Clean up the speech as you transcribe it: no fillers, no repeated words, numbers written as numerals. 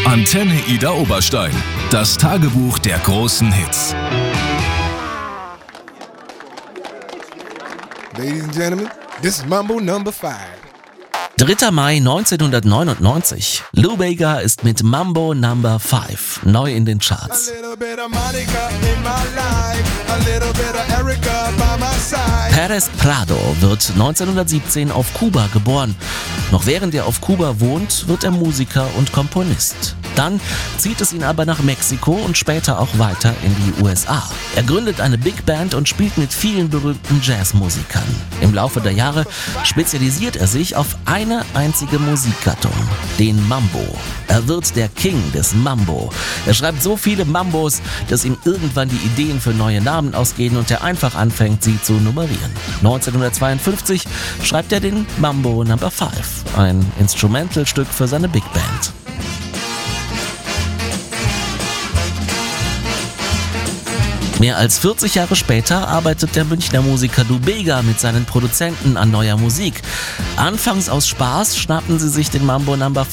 Antenne Ida Oberstein. Das Tagebuch der großen Hits. Ladies and gentlemen, this is Mambo number 5. 3. Mai 1999. Lou Bega ist mit Mambo Number 5 neu in den Charts. Pérez Prado wird 1917 auf Kuba geboren. Noch während er auf Kuba wohnt, wird er Musiker und Komponist. Dann zieht es ihn aber nach Mexiko und später auch weiter in die USA. Er gründet eine Big Band und spielt mit vielen berühmten Jazzmusikern. Im Laufe der Jahre spezialisiert er sich auf eine einzige Musikgattung, den Mambo. Er wird der King des Mambo. Er schreibt so viele Mambos, dass ihm irgendwann die Ideen für neue Namen ausgehen und er einfach anfängt, sie zu nummerieren. 1952 schreibt er den Mambo Number 5, ein Instrumentalstück für seine Big Band. Mehr als 40 Jahre später arbeitet der Münchner Musiker Lou Bega mit seinen Produzenten an neuer Musik. Anfangs aus Spaß schnappen sie sich den Mambo Number